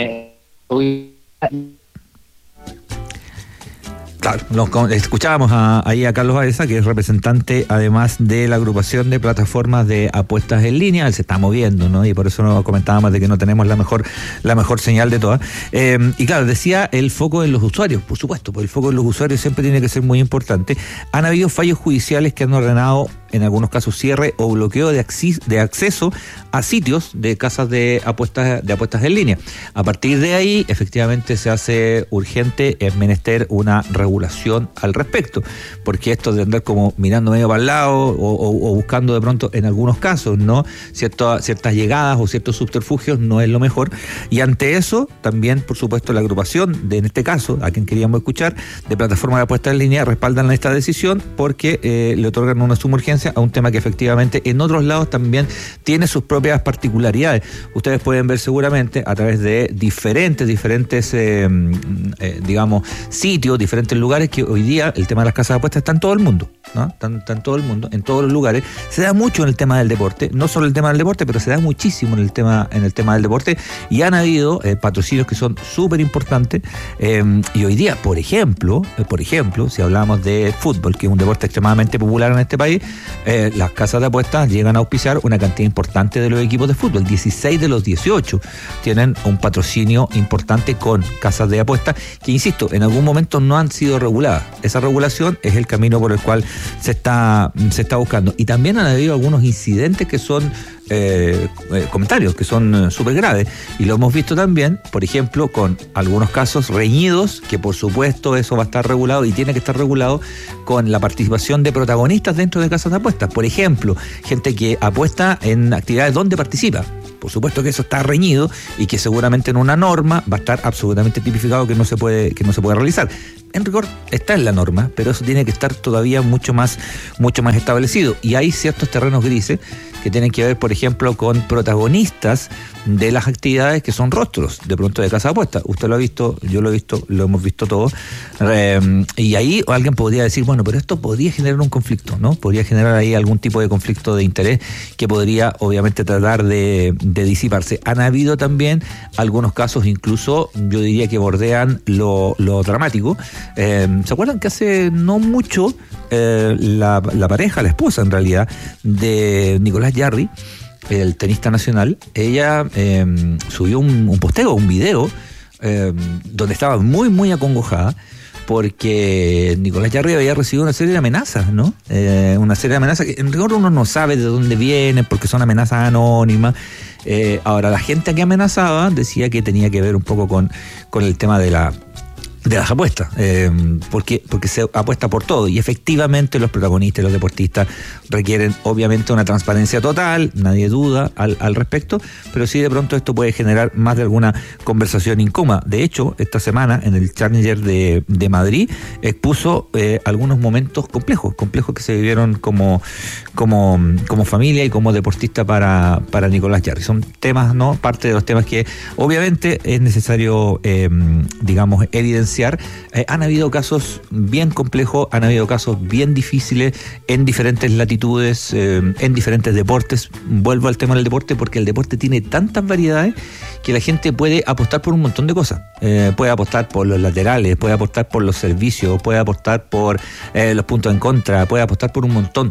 Claro, escuchábamos ahí a Carlos Baeza, que es representante además de la agrupación de plataformas de apuestas en línea. Él se está moviendo, ¿no? Y por eso nos comentábamos de que no tenemos la mejor señal de todas. Y claro, decía el foco en los usuarios, por supuesto, porque el foco en los usuarios siempre tiene que ser muy importante. Han habido fallos judiciales que han ordenado, en algunos casos, cierre o bloqueo de acceso a sitios de casas de apuestas en línea. A partir de ahí, efectivamente, se hace urgente, es menester una regulación al respecto, porque esto de andar como mirando medio para el lado o buscando de pronto, en algunos casos, ¿no?, ciertas llegadas o ciertos subterfugios no es lo mejor. Y ante eso, también, por supuesto, la agrupación, en este caso, a quien queríamos escuchar, de plataformas de apuestas en línea, respaldan esta decisión porque le otorgan una suma urgencia urgencia a un tema que efectivamente en otros lados también tiene sus propias particularidades. Ustedes pueden ver seguramente a través de diferentes digamos, sitios, diferentes lugares, que hoy día el tema de las casas de apuestas está en todo el mundo, ¿no? Está en todo el mundo, en todos los lugares. Se da mucho en el tema del deporte, no solo el tema del deporte, pero se da muchísimo en el tema del deporte, y han habido patrocinios que son súper importantes, y hoy día, por ejemplo, si hablamos de fútbol, que es un deporte extremadamente popular en este país, las casas de apuestas llegan a auspiciar una cantidad importante de los equipos de fútbol. 16 de los 18 tienen un patrocinio importante con casas de apuestas que, insisto, en algún momento no han sido reguladas. Esa regulación es el camino por el cual se está buscando. Y también han habido algunos incidentes que son comentarios que son súper graves, y lo hemos visto también, por ejemplo, con algunos casos reñidos, que por supuesto eso va a estar regulado y tiene que estar regulado, con la participación de protagonistas dentro de casas de apuestas. Por ejemplo, gente que apuesta en actividades donde participa. Por supuesto que eso está reñido y que seguramente en una norma va a estar absolutamente tipificado que no se puede realizar. En rigor está en la norma, pero eso tiene que estar todavía mucho más establecido. Y hay ciertos terrenos grises que tienen que ver, por ejemplo, con protagonistas de las actividades que son rostros de pronto de casa de apuestas. Usted lo ha visto, yo lo he visto, lo hemos visto todos. Y ahí alguien podría decir, bueno, pero esto podría generar un conflicto, ¿no? Podría generar ahí algún tipo de conflicto de interés que podría obviamente tratar de disiparse. Han habido también algunos casos, incluso yo diría que bordean lo dramático. ¿Se acuerdan que hace no mucho la pareja, la esposa en realidad, de Nicolás Jarry, el tenista nacional, ella subió un posteo, un video, donde estaba muy, muy acongojada, porque Nicolás Jarry había recibido una serie de amenazas, ¿no? Una serie de amenazas que en rigor uno no sabe de dónde vienen, porque son amenazas anónimas. Ahora, la gente que amenazaba decía que tenía que ver un poco con el tema de las apuestas, porque se apuesta por todo, y efectivamente los protagonistas, los deportistas requieren obviamente una transparencia total, nadie duda al respecto, pero sí de pronto esto puede generar más de alguna conversación incómoda. De hecho, esta semana en el Challenger de Madrid expuso algunos momentos complejos que se vivieron como familia y como deportista para Nicolás Jarry. Son temas, ¿no? Parte de los temas que obviamente es necesario, digamos, evidenciar. Han habido casos bien complejos, han habido casos bien difíciles en diferentes latitudes, en diferentes deportes. Vuelvo al tema del deporte, porque el deporte tiene tantas variedades que la gente puede apostar por un montón de cosas. Puede apostar por los laterales, puede apostar por los servicios, puede apostar por los puntos en contra, puede apostar por un montón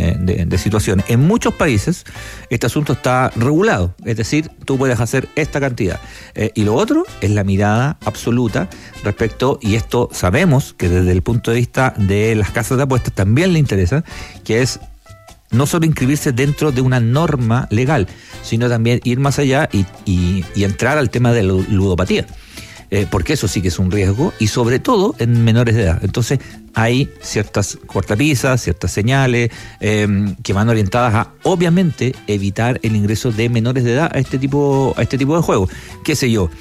de situaciones. En muchos países este asunto está regulado, es decir, tú puedes hacer esta cantidad. Y lo otro es la mirada absoluta respecto, y esto sabemos que desde el punto de vista de las casas de apuestas también le interesa, que es no solo inscribirse dentro de una norma legal, sino también ir más allá y entrar al tema de la ludopatía. Porque eso sí que es un riesgo, y sobre todo en menores de edad. Entonces hay ciertas cortapisas, ciertas señales que van orientadas a, obviamente, evitar el ingreso de menores de edad a este tipo de juegos. Qué sé yo,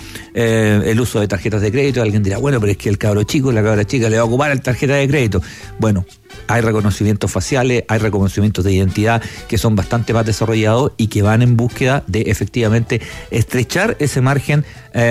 el uso de tarjetas de crédito. Alguien dirá, bueno, pero es que el cabro chico, la cabra chica le va a ocupar la tarjeta de crédito. Bueno, hay reconocimientos faciales, hay reconocimientos de identidad que son bastante más desarrollados y que van en búsqueda de efectivamente estrechar ese margen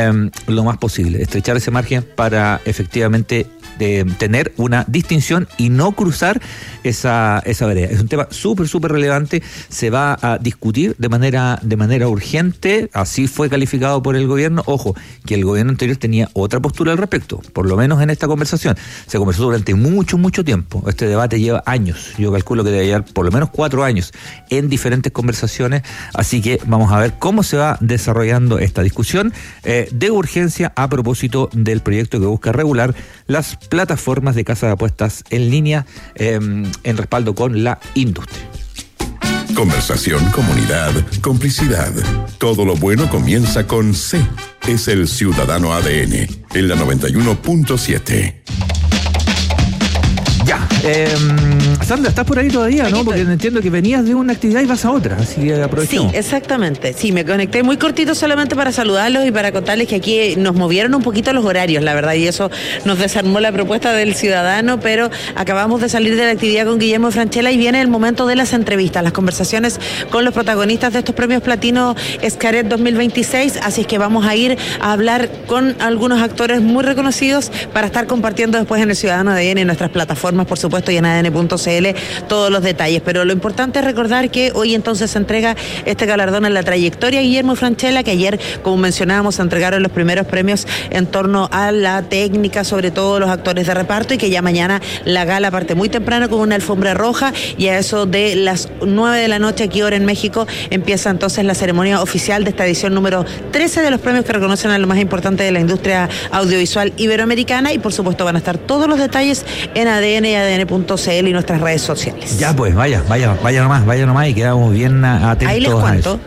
lo más posible, estrechar ese margen para efectivamente tener una distinción y no cruzar esa vereda. Es un tema súper relevante, se va a discutir de manera urgente, así fue calificado por el gobierno. Ojo, que el gobierno anterior tenía otra postura al respecto, por lo menos en esta conversación. Se conversó durante mucho tiempo, este debate lleva años, yo calculo que debe llevar por lo menos 4 años en diferentes conversaciones, así que vamos a ver cómo se va desarrollando esta discusión de urgencia a propósito del proyecto que busca regular las plataformas de casas de apuestas en línea en respaldo con la industria. Conversación, comunidad, complicidad. Todo lo bueno comienza con C. Es el Ciudadano ADN, en la 91.7. Ya, Sandra, estás por ahí todavía, ¿no? Porque entiendo que venías de una actividad y vas a otra, así que aprovechemos. Sí, exactamente. Sí, me conecté muy cortito solamente para saludarlos y para contarles que aquí nos movieron un poquito los horarios, la verdad, y eso nos desarmó la propuesta del ciudadano, pero acabamos de salir de la actividad con Guillermo Francella y viene el momento de las entrevistas, las conversaciones con los protagonistas de estos premios Platino Xcaret 2026, así es que vamos a ir a hablar con algunos actores muy reconocidos para estar compartiendo después en el Ciudadano ADN, en nuestras plataformas, por supuesto, y en ADN.cl todos los detalles. Pero lo importante es recordar que hoy entonces se entrega este galardón en la trayectoria Guillermo Francella, que ayer, como mencionábamos, se entregaron los primeros premios en torno a la técnica, sobre todo los actores de reparto, y que ya mañana la gala parte muy temprano con una alfombra roja, y a eso de las 9 de la noche aquí ahora en México empieza entonces la ceremonia oficial de esta edición número 13 de los premios que reconocen a lo más importante de la industria audiovisual iberoamericana, y por supuesto van a estar todos los detalles en ADN y ADN.cl y nuestras redes sociales. Ya pues, vaya nomás y quedamos bien atentos. Ahí les cuento.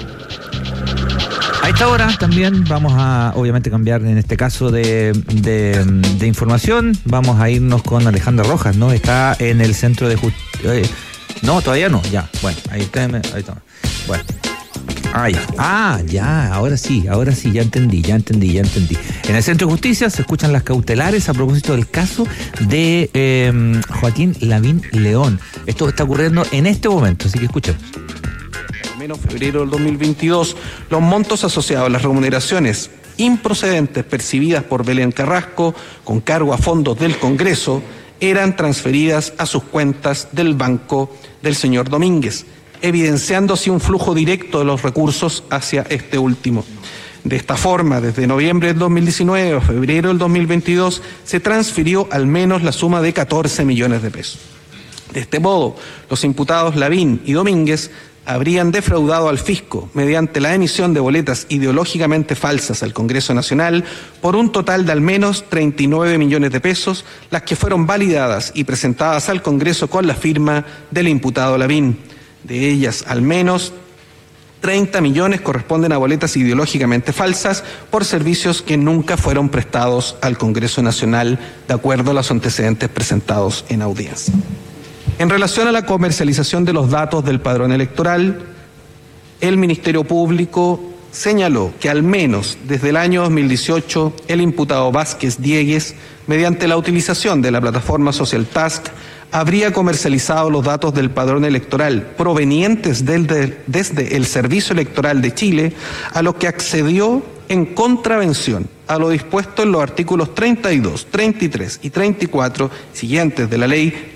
A esta hora también vamos a, obviamente, cambiar en este caso de información. Vamos a irnos con Alejandra Rojas, ¿no? Está en el centro de justicia. No, todavía no, ya. Bueno, ahí está. Bueno. Ahora sí, ya entendí. En el Centro de Justicia se escuchan las cautelares a propósito del caso de Joaquín Lavín León. Esto está ocurriendo en este momento, así que escuchemos. Al menos febrero del 2022, los montos asociados a las remuneraciones improcedentes percibidas por Belén Carrasco con cargo a fondos del Congreso eran transferidas a sus cuentas del banco del señor Domínguez, evidenciando así un flujo directo de los recursos hacia este último. De esta forma, desde noviembre del 2019 a febrero del 2022, se transfirió al menos la suma de 14 millones de pesos. De este modo, los imputados Lavín y Domínguez habrían defraudado al fisco mediante la emisión de boletas ideológicamente falsas al Congreso Nacional por un total de al menos 39 millones de pesos, las que fueron validadas y presentadas al Congreso con la firma del imputado Lavín. De ellas, al menos 30 millones corresponden a boletas ideológicamente falsas por servicios que nunca fueron prestados al Congreso Nacional, de acuerdo a los antecedentes presentados en audiencia. En relación a la comercialización de los datos del padrón electoral, el Ministerio Público señaló que al menos desde el año 2018 el imputado Vázquez Diegues, mediante la utilización de la plataforma Social Task, habría comercializado los datos del padrón electoral provenientes desde el Servicio Electoral de Chile, a lo que accedió en contravención a lo dispuesto en los artículos 32, 33 y 34 siguientes de la Ley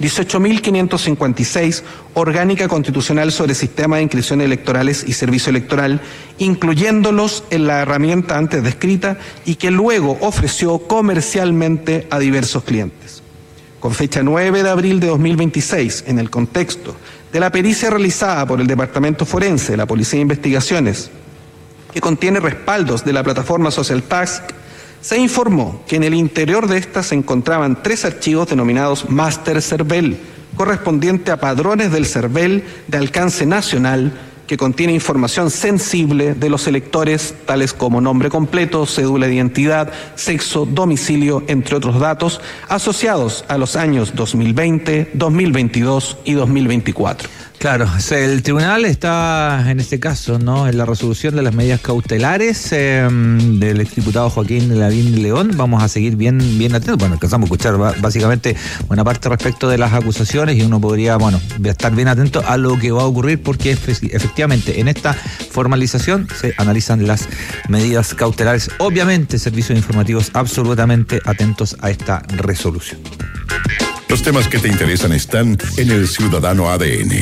18.556, Orgánica Constitucional sobre Sistema de Inscripciones Electorales y Servicio Electoral, incluyéndolos en la herramienta antes descrita y que luego ofreció comercialmente a diversos clientes. Con fecha 9 de abril de 2026, en el contexto de la pericia realizada por el Departamento Forense de la Policía de Investigaciones, que contiene respaldos de la plataforma Social Task, se informó que en el interior de esta se encontraban 3 archivos denominados Master Cervel, correspondiente a padrones del Cervel de alcance nacional, que contiene información sensible de los electores, tales como nombre completo, cédula de identidad, sexo, domicilio, entre otros datos, asociados a los años 2020, 2022 y 2024. Claro, el tribunal está en este caso, ¿no?, en la resolución de las medidas cautelares del exdiputado Joaquín Lavín León. Vamos a seguir bien atentos. Bueno, alcanzamos a escuchar básicamente buena parte respecto de las acusaciones y uno podría, estar bien atento a lo que va a ocurrir, porque efectivamente en esta formalización se analizan las medidas cautelares. Obviamente, servicios informativos absolutamente atentos a esta resolución. Los temas que te interesan están en el Ciudadano ADN.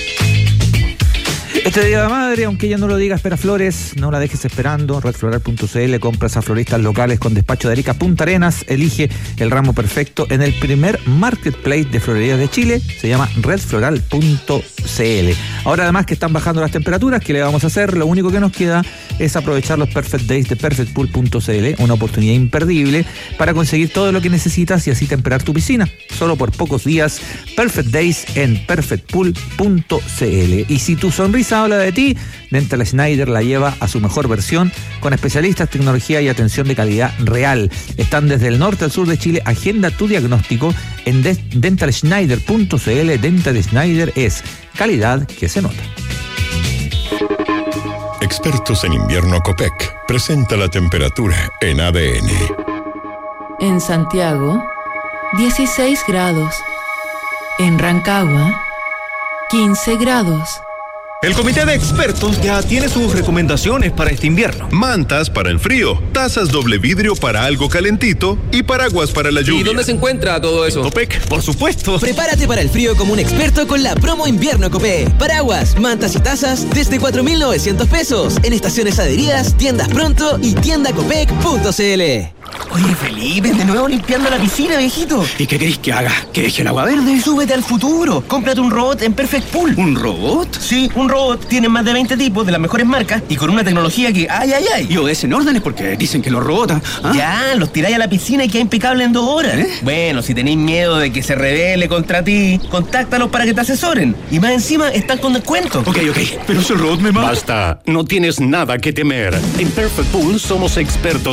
Este Día de la Madre, aunque ella no lo diga, espera flores, no la dejes esperando. Redfloral.cl, compras a floristas locales con despacho de Arica Punta Arenas. Elige el ramo perfecto en el primer marketplace de florerías de Chile. Se llama redfloral.cl. Ahora, además que están bajando las temperaturas, ¿qué le vamos a hacer? Lo único que nos queda es aprovechar los Perfect Days de perfectpool.cl, una oportunidad imperdible para conseguir todo lo que necesitas y así temperar tu piscina. Solo por pocos días, Perfect Days en perfectpool.cl. Y si tu sonrisa empresa habla de ti, Dental Schneider la lleva a su mejor versión con especialistas, tecnología y atención de calidad real. Están desde el norte al sur de Chile. Agenda tu diagnóstico en dentalschneider.cl. Dental Schneider es calidad que se nota. Expertos en invierno Copec presenta la temperatura en ADN. En Santiago, 16 grados. En Rancagua, 15 grados. El comité de expertos ya tiene sus recomendaciones para este invierno. Mantas para el frío, tazas doble vidrio para algo calentito y paraguas para la lluvia. ¿Y dónde se encuentra todo eso? Copec, por supuesto. Prepárate para el frío como un experto con la promo invierno Copec. Paraguas, mantas y tazas desde 4.900 pesos en estaciones adheridas, tiendas pronto y tiendacopec.cl. Oye, Felipe, de nuevo limpiando la piscina, viejito. ¿Y qué querés que haga? ¿Que deje el agua verde? Súbete al futuro. Cómprate un robot en Perfect Pool. ¿Un robot? Sí, un robot. Tienen más de 20 tipos de las mejores marcas y con una tecnología que ¡ay! Y obedecen órdenes porque dicen que los robots... ¿ah? Ya, los tiráis a la piscina y queda impecable en 2 horas. Bueno, si tenéis miedo de que se rebele contra ti, contáctalos para que te asesoren. Y más encima, están con descuento. Ok, pero si el robot me mata... Basta, no tienes nada que temer. En Perfect Pool somos expertos